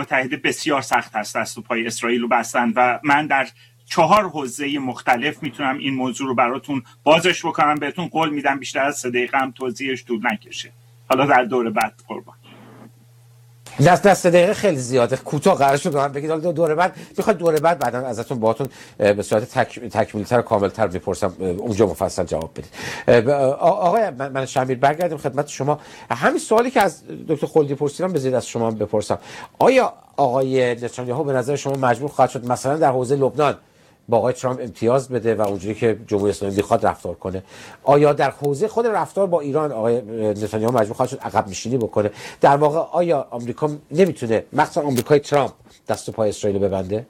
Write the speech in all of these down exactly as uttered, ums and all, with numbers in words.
متحده بسیار سخت است دست و پای اسرائیل رو بستن و من در چهار حوزه مختلف میتونم این موضوع رو براتون بازش بکنم. بهتون قول میدم بیشتر از سه دقیقه هم توضیحش طول نکشه. حالا در دور بعد قربان. دست دست دقیقه خیلی زیاده، کوتاه قرار شد من بگید. حالا دور بعد میخواد دوره بعد بعدا ازتون باهاتون به صورت تک تکمیل‌تر و کامل‌تر بپرسم، اونجا مفصل جواب بدید. آقای من شمیر برگردیم خدمت شما. همین سوالی که از دکتر خلدی پرسیدم بذارید از شما بپرسم. آیا آقای نتانیاهو به نظر شما مجبور خواهد شد مثلا در حوزه لبنان با آقای ترامپ امتیاز بده و اونجوری که جمهوری اسلامی میخواد رفتار کنه؟ آیا در حوزه خود رفتار با ایران آقای نتانیاهو مجبور خواهد شد عقب نشینی بکنه؟ در واقع آیا آمریکا نمیتونه، مخصوصا آمریکای ترامپ، دست و پای اسرائیل ببنده؟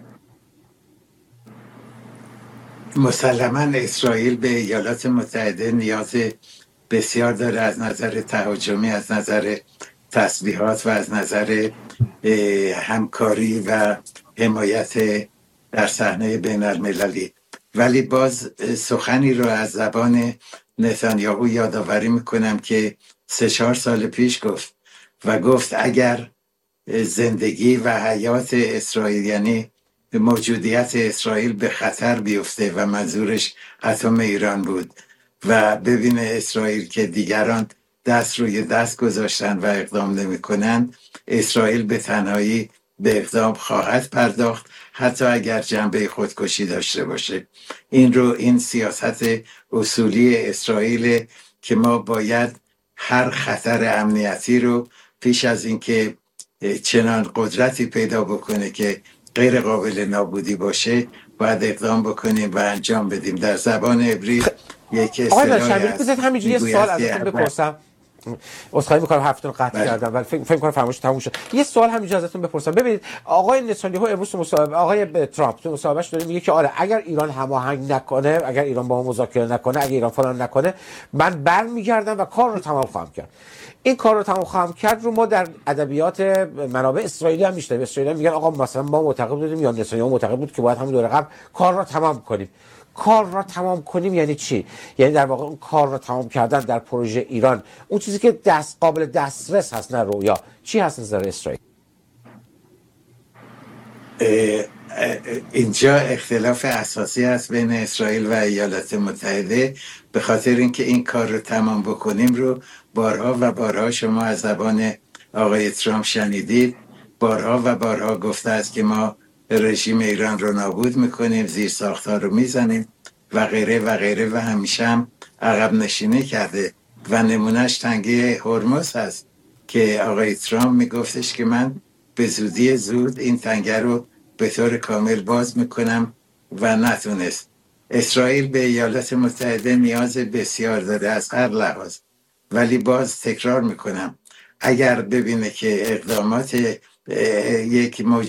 مسلما اسرائیل به ایالات متحده نیاز بسیار داره، از نظر تهاجمی، از نظر تسلیحات و از نظر همکاری و حمایت در صحنه بین المللی. ولی باز سخنی رو از زبان نتانیاهو یادآوری میکنم که سه چهار سال پیش گفت و گفت اگر زندگی و حیات اسرائیل، یعنی موجودیت اسرائیل به خطر بیفته، و منظورش اتم ایران بود، و ببینه اسرائیل که دیگران دست روی دست گذاشتن و اقدام نمی کنن، اسرائیل به تنهایی به اقدام خواهد پرداخت، حتی اگر جنبه خودکشی داشته باشه. این رو این سیاست اصولی اسرائیل که ما باید هر خطر امنیتی رو پیش از اینکه چنان قدرتی پیدا بکنه که غیر قابل نابودی باشه باید اقدام بکنیم و انجام بدیم. در زبان عبری یک اصطلاحی هست. بذارید همینجوری یه سوال ازتون بپرسم. اسخای میکنم حرفتون رو قطع کردم ولی فکر فکر کنم فرمایش تموم شد. یه سوال همینجا ازتون بپرسم. ببینید آقای نتانیاهو امروز تو مصاحبه، آقای ترامپ تو مصاحبهش داره میگه که آره اگر ایران هماهنگ نکنه، اگر ایران با ما مذاکره نکنه، اگر ایران فلان نکنه، من برمیگردم و کار رو تمام خواهم کرد. این کار رو تمام خواهم کرد رو ما در ادبیات منابع اسرائیلی هم میشنویم. اسرائیلی میگن آقا مثلا ما معتقد بودیم یا نتانیاهو معتقد بود که باید همون دوره قبل کار رو تمام کنیم. کار را تمام کنیم یعنی چی؟ یعنی در واقع اون کار را تمام کردن در پروژه ایران، اون چیزی که دست قابل دسترس هست، نه رویا. چی هست نظر اسرائیل؟ اینجا اختلاف اساسی هست بین اسرائیل و ایالات متحده، به خاطر اینکه این کار رو تمام بکنیم رو بارها و بارها شما از زبان آقای ترامپ شنیدید. بارها و بارها گفته است که ما رژیم ایران رو نابود میکنیم، زیر ساختار رو میزنیم و غیره و غیره، و همیشه هم عقب نشینی کرده و نمونهش تنگه هرمز هست که آقای ترامپ میگفتش که من به زودی زود این تنگه رو به طور کامل باز میکنم و نتونست. اسرائیل به ایالات متحده نیاز بسیار داره از هر لحاظ، ولی باز تکرار میکنم اگر ببینه که اقدامات یک موج...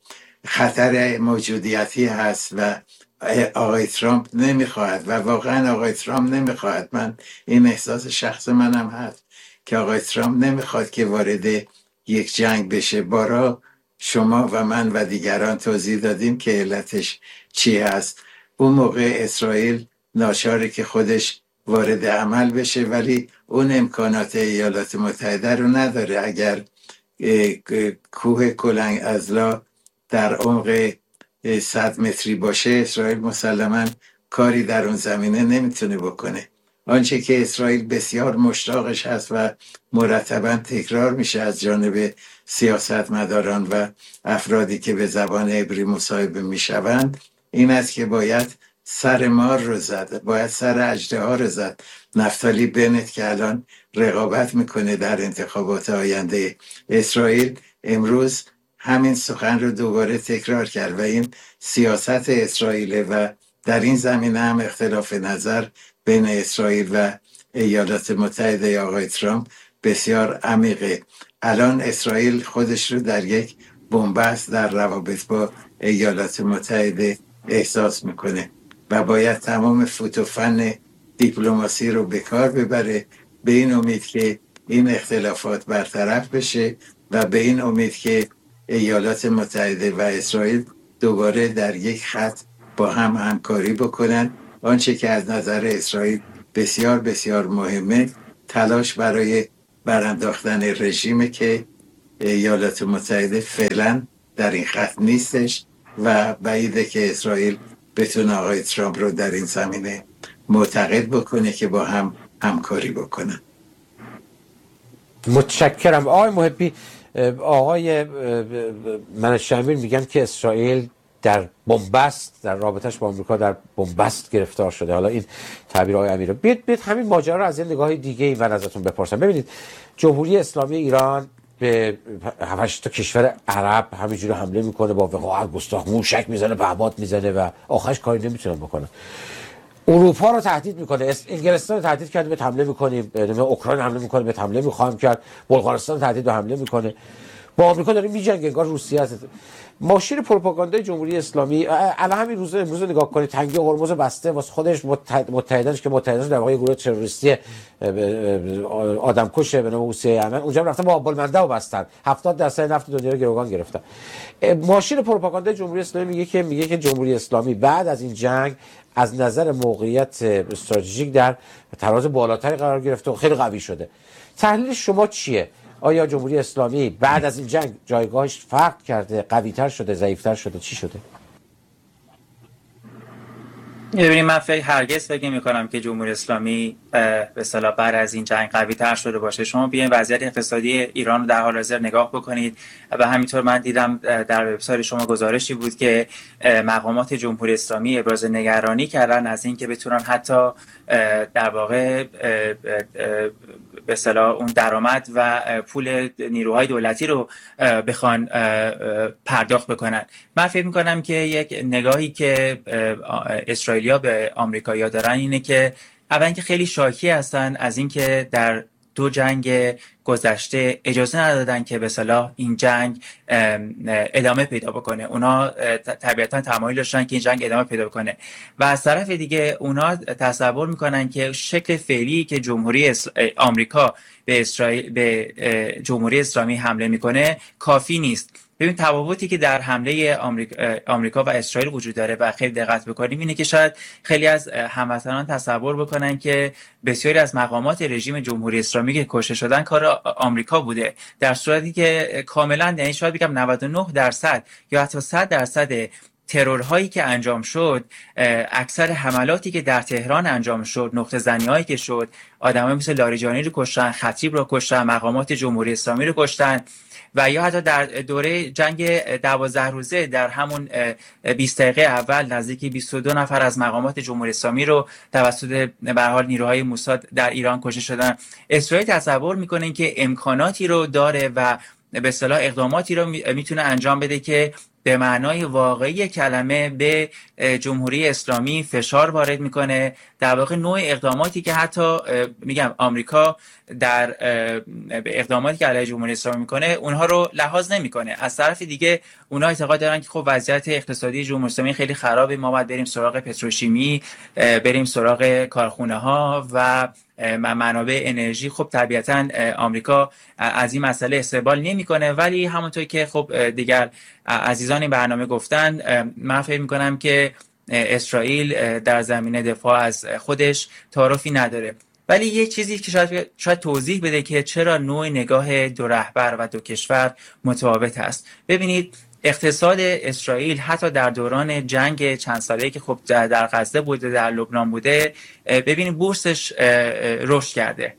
خطر موجودیتی هست و آقای ترامپ نمیخواهد، و واقعا آقای ترامپ نمیخواهد، من این احساس شخص منم هست که آقای ترامپ نمیخواد که وارد یک جنگ بشه. بارها شما و من و دیگران توضیح دادیم که علتش چی هست. اون موقع اسرائیل ناچاره که خودش وارد عمل بشه، ولی اون امکانات ایالات متحده رو نداره. اگر کوه کلنگ ازلا در عمق صد متری باشه، اسرائیل مسلماً کاری در اون زمینه نمیتونه بکنه. آنچه که اسرائیل بسیار مشتاقش هست و مرتباً تکرار میشه از جانب سیاستمداران و افرادی که به زبان عبری مصاحبه میشوند، این است که باید سر مار رو زد، باید سر اژدها رو زد. نفتالی بنت که الان رقابت میکنه در انتخابات آینده اسرائیل، امروز همین سخن رو دوباره تکرار کرد و این سیاست اسرائیل و در این زمینه هم اختلاف نظر بین اسرائیل و ایالات متحده آقای ترامپ بسیار عمیقه. الان اسرائیل خودش رو در یک بنبست در روابط با ایالات متحده احساس میکنه و باید تمام فوت و فن دیپلماسی رو به کار ببره، به این امید که این اختلافات برطرف بشه و به این امید که ایالات متحده و اسرائیل دوباره در یک خط با هم همکاری بکنن. آنچه که از نظر اسرائیل بسیار بسیار مهمه، تلاش برای برانداختن رژیمه که ایالات متحده فعلا در این خط نیستش و بعیده که اسرائیل بتونه آقای ترامپ رو در این زمینه معتقد بکنه که با هم همکاری بکنن. متشکرم آقای محبی. آقای منشامیر میگن که اسرائیل در بنبست در رابطش با آمریکا در بنبست گرفتار شده. حالا این تعبیر آقای امیر، بیت بیت همین ماجرا رو از یه نگاه دیگه ای من ازتون بپرسم. ببینید جمهوری اسلامی ایران به هشت تا کشور عرب همینجوری حمله میکنه، با وقاحت گستاخ موشک میزنه، پهپاد میزنه و آخرش کاری نمیتونن بکنن. اروپا رو تهدید میکنه، انگلستان رو تهدید کرده به حمله میکنیم، به اوکراین حمله میکنه به حمله میخوایم کرد، بلغارستان رو تهدید به حمله میکنه، با آمریکا داره میجنگه، انگار روسیه است. ماشین پروپاگاندای جمهوری اسلامی الان همین روز امروز نگاه کنید، تنگه هرمز بسته واسه خودش، متحدانش که متحدانش در واقع گروه تروریستی آدمکشه به نام حوثی یمن، اونجا رفتن با آب‌المندب بستن، هفتاد درصد نفت دنیا رو گروگان گرفتن. ماشین پروپاگاندای جمهوری اسلامی میگه که میگه که جمهوری اسلامی بعد از این جنگ از نظر موقعیت استراتژیک در تراز بالاتری قرار گرفته و خیلی قوی شده. تحلیل شما چیه؟ آیا جمهوری اسلامی بعد از این جنگ جایگاهش فرق کرده، قوی‌تر شده، ضعیف‌تر شده، چی شده؟ ببینید من فکر هرگز فکر نمی‌کنم که جمهوری اسلامی به اصطلاح بعد از این جنگ قوی‌تر شده باشه. شما بیاین وضعیت اقتصادی ایران رو در حال حاضر نگاه بکنید و همینطور من دیدم در وبسایت شما گزارشی بود که مقامات جمهوری اسلامی ابراز نگرانی کردن از اینکه بتونن حتی در واقع به اصطلاح اون درآمد و پول نیروهای دولتی رو بخوان پرداخت بکنن. من فکر می‌کنم که یک نگاهی که اسرائیلیا به آمریکایی‌ها دارن اینه که اولا که خیلی شاکی هستن از اینکه در دو جنگ گذشته اجازه ندادن که به اصطلاح این جنگ ادامه پیدا بکنه. اونا طبیعتا تمایل داشتن که این جنگ ادامه پیدا بکنه و از طرف دیگه اونا تصور میکنن که شکل فعلی که جمهوری آمریکا به اسرائیل به جمهوری اسلامی حمله میکنه کافی نیست. ببین تفاوتی که در حمله آمریکا, آمریکا و اسرائیل وجود داره و خیلی دقت بکنیم اینه که شاید خیلی از هموطنان تصور بکنن که بسیاری از مقامات رژیم جمهوری اسلامی که کشته شدن کار آمریکا بوده، در صورتی که کاملا، یعنی شاید بگم نود و نه درصد یا حتی صد درصد ترورهایی که انجام شد، اکثر حملاتی که در تهران انجام شد، نقطه زنی‌هایی که شد، آدمای مثل لاریجانی رو کشتن، خطیب رو کشتن، مقامات جمهوری اسلامی رو کشتن و یا حتی در دوره جنگ دوازده روزه در همون بیست دقیقه اول نزدیک بیست و دو نفر از مقامات جمهوری اسلامی رو توسط به هر حال نیروهای موساد در ایران کشته شدن. اسرائیل تصور میکنه که امکاناتی رو داره و به اصطلاح اقداماتی رو میتونه انجام بده که به معنای واقعی کلمه به جمهوری اسلامی فشار وارد میکنه. در واقع نوع اقداماتی که حتی میگم آمریکا در اقداماتی که علیه جمهوری اسلامی میکنه اونها رو لحاظ نمیکنه. از طرف دیگه اونها اعتقاد دارن که خب وضعیت اقتصادی جمهوری اسلامی خیلی خرابه، ما باید بریم سراغ پتروشیمی، بریم سراغ کارخونه ها و منابع انرژی. خب طبیعتا آمریکا از این مسئله استقبال نمیکنه، ولی همونطور که خب دیگر عزیزان این برنامه گفتن، من فکر میکنم که اسرائیل در زمینه دفاع از خودش تعارفی نداره. ولی یه چیزی که شاید, شاید توضیح بده که چرا نوع نگاه دو رهبر و دو کشور متفاوت است. ببینید اقتصاد اسرائیل حتی در دوران جنگ چند ساله‌ای که خب در غزه بوده، در لبنان بوده، ببینید بورسش رشد کرده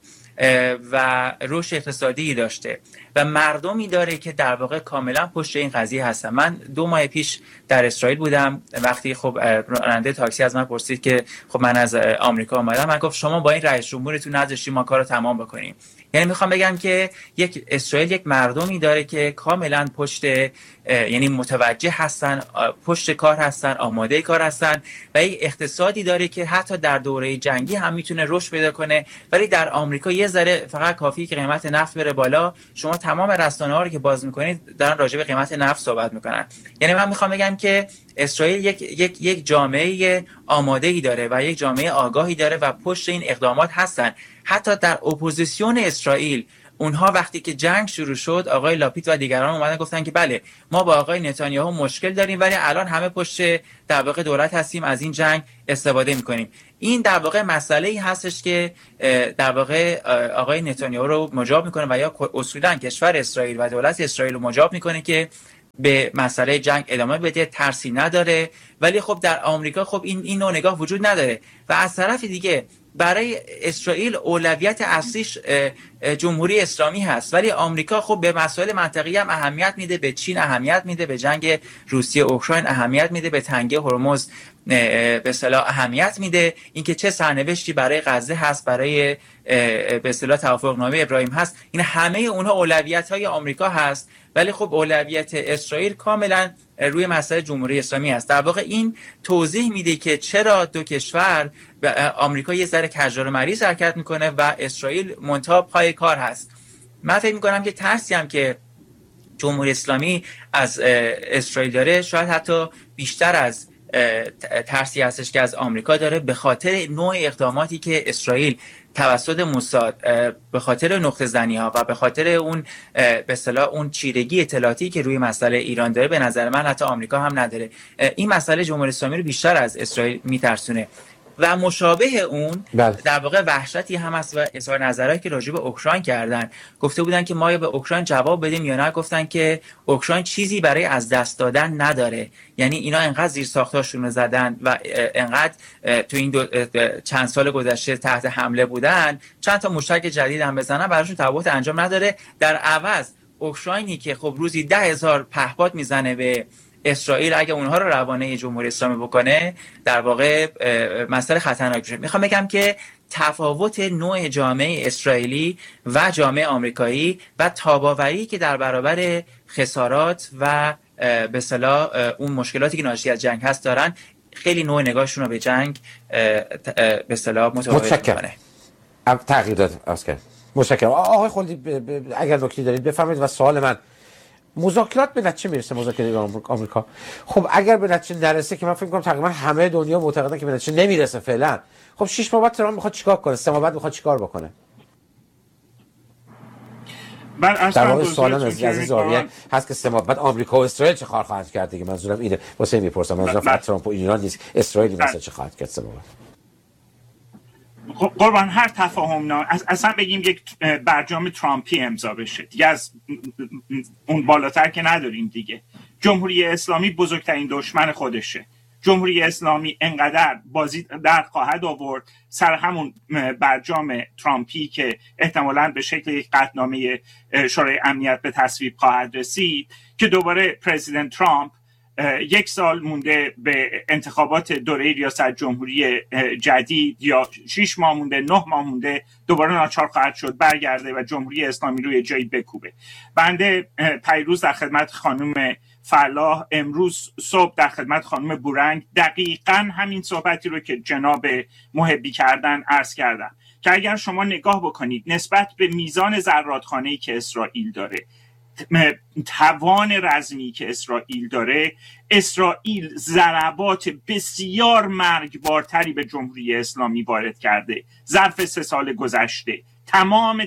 و رشد اقتصادی داشته و مردمی داره که در واقع کاملا پشت این قضیه هستن. من دو ماه پیش در اسرائیل بودم، وقتی خب راننده تاکسی از من پرسید که خب من از آمریکا اومدم، من گفت شما با این رئیس جمهورتون نذاشتین ما کارو تمام بکنیم. یعنی میخوام بگم که یک اسرائیل یک مردمی داره که کاملا پشت، یعنی متوجه هستن، پشت کار هستن، آماده کار هستن و یک اقتصادی داره که حتی در دوره جنگی هم میتونه رشد پیدا کنه. ولی در آمریکا یه ذره فقط کافیه که قیمت نفت بره بالا، شما تمام رسانه‌ها رو که باز میکنید دارن راجع به قیمت نفت صحبت میکنن. یعنی من میخوام بگم که اسرائیل یک یک یک جامعه آماده‌ای داره و یک جامعه آگاهی داره و پشت این اقدامات هستن. حتی در اپوزیسیون اسرائیل اونها وقتی که جنگ شروع شد آقای لاپید و دیگران اومدن گفتن که بله ما با آقای نتانیاهو مشکل داریم ولی الان همه پشت در واقع دولت هستیم، از این جنگ استفاده میکنیم. این در واقع مسئله‌ای هستش که در واقع آقای نتانیاهو رو مجاب میکنه و یا اصولا کشور اسرائیل و دولت اسرائیل رو مجاب میکنه که به مسئله جنگ ادامه بده، ترسی نداره. ولی خب در آمریکا خب این این نوع نگاه وجود نداره و از طرف دیگه برای اسرائیل اولویت اصلیش جمهوری اسلامی هست، ولی آمریکا خب به مسائل منطقه‌ای هم اهمیت میده، به چین اهمیت میده، به جنگ روسیه اوکراین اهمیت میده، به تنگه هرمز به اصطلاح اهمیت میده، اینکه چه سرنوشتی برای غزه هست، برای به اصطلاح توافقنامه ابراهیم هست. این همه اونها اولویت‌های آمریکا هست، ولی خب اولویت اسرائیل کاملا روی مسئله جمهوری اسلامی است. در واقع این توضیح میده که چرا دو کشور آمریکا یه ذره کجدار مریض حرکت میکنه و اسرائیل منتها پای کار هست. من فکر میکنم که ترسی هم که جمهوری اسلامی از اسرائیل داره شاید حتی بیشتر از ترسی هستش که از آمریکا داره، به خاطر نوع اقداماتی که اسرائیل توسط موساد به خاطر نقطه زنی ها و به خاطر اون به اصطلاح اون چیرگی اطلاعاتی که روی مسئله ایران داره، به نظر من حتی آمریکا هم نداره. این مسئله جمهوری اسلامی رو بیشتر از اسرائیل میترسونه و مشابه اون بله. در واقع وحشتی هم هست و اظهار نظرهایی که راجع به اوکراین کردن، گفته بودن که ما یا به اوکراین جواب بدیم یا نه، گفتن که اوکراین چیزی برای از دست دادن نداره. یعنی اینا انقدر زیر ساختاشون رو زدن و انقدر تو این دو چند سال گذشته تحت حمله بودن، چند تا موشک جدید هم بزنن براشون تفاوت انجام نداره. در عوض اوکراینی که خب روزی ده هزار پهپاد میزنه به اسرائیل، اگه اونها رو روانه جمهوری اسلامی بکنه در واقع مسئله خطرناک میشه. میخوام بگم که تفاوت نوع جامعه اسرائیلی و جامعه آمریکایی و تاباوری که در برابر خسارات و به اصطلاح اون مشکلاتی که ناشی از جنگ هست دارن، خیلی نوع نگاهشون رو به جنگ به اصطلاح متفاوت میکنه. تغییر داد اسکر. متشکرم. آقای خلدی اگر نکته دارید بفرمایید. و سوال من، مذاکرات به نتیجه میرسه؟ مذاکرات آمریکا خب اگر به نتیجه نرسه، که من فکر می‌کنم تقریبا همه دنیا معتقدن که به نتیجه نمیرسه فعلا، خب شش ماه بعد ترامپ میخواد چیکار کنه؟ سه ماه بعد میخواد چیکار بکنه؟ در واقع سوالم از عزیز آریه هست که سه ماه بعد آمریکا و اسرائیل چه کار خواهند کرد دیگه. منظورم اینه، واسه میپرسم منظورم فقط ترامپ و ایران نیست، اسرائیل مثلا چه خواهد کرد سه ماه بعد؟ قربان هر تفاهم نه اصلا بگیم یک برجام ترامپی امضا بشه دیگه، از اون بالاتر که نداریم دیگه. جمهوری اسلامی بزرگترین دشمن خودشه. جمهوری اسلامی انقدر بازی در خواهد آورد سر همون برجام ترامپی که احتمالاً به شکل یک قطعنامه شورای امنیت به تصویب خواهد رسید، که دوباره پرزیدنت ترامپ یک سال مونده به انتخابات دوره ریاست جمهوری جدید، یا شش ماه مونده، نه ماه مونده، دوباره ناچار خواهد شد برگرده و جمهوری اسلامی روی جایی بکوبه. بنده پیروز در خدمت خانم فلاح، امروز صبح در خدمت خانم بورنگ دقیقاً همین صحبتی رو که جناب محبی کردن عرض کردم، که اگر شما نگاه بکنید نسبت به میزان زرادخانه‌ای که اسرائیل داره، توان رزمی که اسرائیل داره، اسرائیل ضربات بسیار مرگبارتری به جمهوری اسلامی وارد کرده ظرف سه سال گذشته. تمام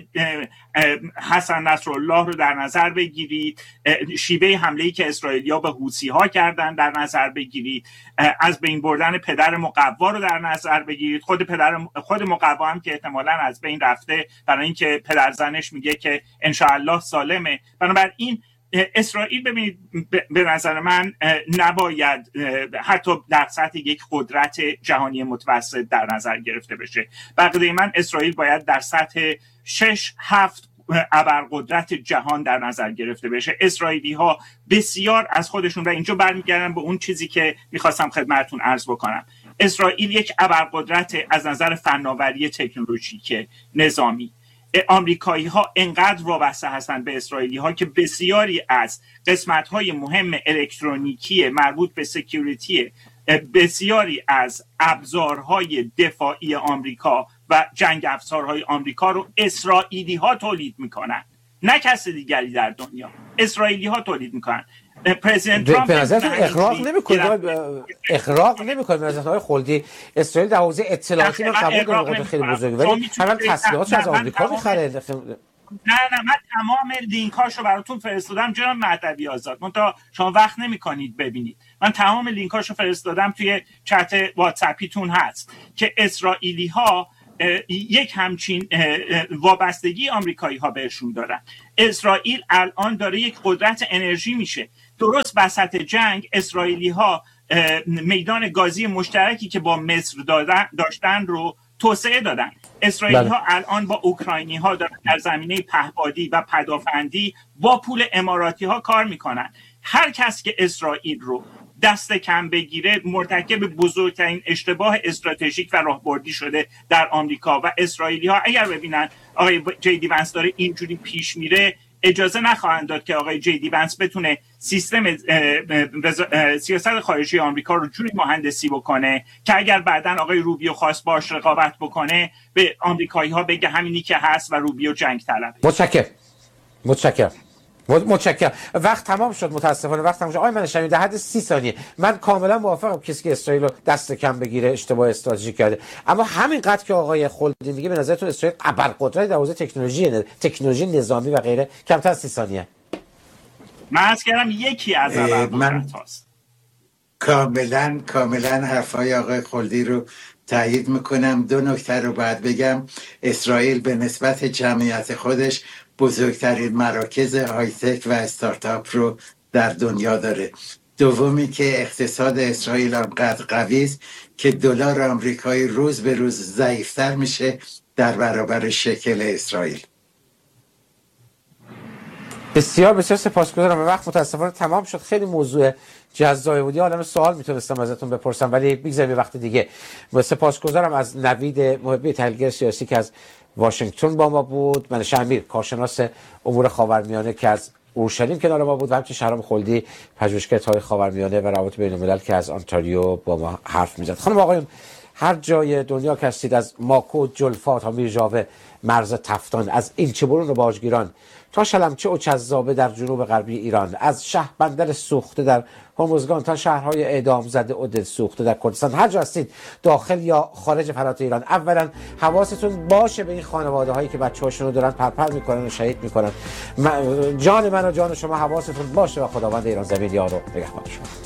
حسن نصرالله رو در نظر بگیرید، شیوه حمله‌ای که اسرائیلی‌ها به حوثی‌ها کردن در نظر بگیرید، از بین بردن پدر مقوا رو در نظر بگیرید، خود پدر خود مقوا هم که احتمالاً از بین رفته برای اینکه پدر زنش میگه که انشاءالله سالمه. بنابراین اسرائیل ببینید به نظر من نباید حتی در سطح یک قدرت جهانی متوسط در نظر گرفته بشه. بقیه من اسرائیل باید در سطح شش هفت ابرقدرت جهان در نظر گرفته بشه. اسرائیلی ها بسیار از خودشون، و اینجا برمیگردم به اون چیزی که میخواستم خدمتتون عرض بکنم، اسرائیل یک ابرقدرت از نظر فناوری تکنولوژیک نظامی. آمریکایی ها انقدر وابسته هستند به اسرائیلی ها که بسیاری از قسمت های مهم الکترونیکی مربوط به سکیوریتی بسیاری از ابزارهای دفاعی آمریکا و جنگ افزارهای آمریکا رو اسرائیلی ها تولید میکنن، نه کس دیگری در دنیا. اسرائیلی ها تولید میکنن. پرزیدنت ترامپ به نظرتون اغراق نمیکنه اغراق نمیکنه به نظر آقای خلدی اسرائیل در حوزه اطلاعاتی من قبول دارم خیلی بزرگه، ولی همین تسلیحاتش از آمریکا میخره. نه نه من تمام لینکاشو براتون فرستادم جناب مهدوی آزاد، منتها شما وقت نمی‌کنید ببینید. من تمام لینکاشو فرستادم توی چت واتساپیتون هست که اسرائیلی‌ها یک همچین وابستگی آمریکایی ها بهشون دارن. اسرائیل الان داره یک قدرت انرژی میشه. درست وسط جنگ اسرائیلی ها میدان گازی مشترکی که با مصر داشتن رو توسعه دادن. اسرائیلی ها الان با اوکراینی ها دارن در زمینه پهپادی و پدافندی با پول اماراتی ها کار میکنن. هر کس که اسرائیل رو دست کم بگیره مرتکب بزرگترین اشتباه استراتژیک و راهبردی شده در آمریکا و اسرائیلی ها اگر ببینن آقای جی دی ونس داره اینجوری پیش میره اجازه نخواهند داد که آقای جی دی ونس بتونه سیستم سیاست خارجی آمریکا رو جوری مهندسی بکنه که اگر بعداً آقای روبیو خواست باش رقابت بکنه به آمریکایی ها بگه همینی که هست و روبیو جنگ طلبه. متشکرم. متشکرم. متشکرم. وقت تمام شد متاسفانه وقت تمام شد. آقای منشمی در حد سی ثانیه من کاملا موافقم کسی که اسرائیل رو دست کم بگیره اشتباه استراتژیک کرده، اما همین قدر که آقای خلدی میگه به نظرتون اسرائیل ابرقدرت در حوزه تکنولوژی تکنولوژی نظامی و غیره؟ کمتر از سی ثانیه. من عرض کردم یکی از ابرقدرت هاست. کاملا کاملا حرفای آقای خلدی رو تایید میکنم. دو نکته رو بعد بگم. اسرائیل به نسبت جمعیت خودش بزرگترین مراکز های تک و استارتاپ رو در دنیا داره. دومی که اقتصاد اسرائیل آنقدر قوی است که دلار آمریکایی روز به روز ضعیفتر میشه در برابر شکل اسرائیل. بسیار بسیار سپاسگزارم. وقت متاسفانه تمام شد. خیلی موضوع جذابی بود. آدم سوال میتونستم ازتون بپرسم ولی بگذاریم یه وقت دیگه. سپاسگزارم از نوید محبی تحلیلگر سیاسی که از واشنگتن با ما بود، من شمیر کارشناس امور خاورمیانه که از اورشلیم کنار ما بود و همچنین شهرام خلدی پژوهشگر تاریخ خاورمیانه و روابط بین الملل که از آنتاریو با ما حرف میزد. خانم آقایون هر جای دنیا که هستید، از ماکو جلفا تا میرژاوه مرز تفتان، از ایلچه‌برون و باجگیران تا شلمچه و چذابه در جنوب غربی ایران، از شهربندر سوخته در هرمزگان تا شهرهای اعدام زده و دل سوخته در کردستان، هر جا هستید داخل یا خارج فرات ایران، اولا حواستون باشه به این خانواده هایی که بچه‌هاشون رو دارن پرپر میکنن و شهید میکنن. جان من و جان شما حواستون باشه و خداوند ایران زمین یار و نگهبان شما.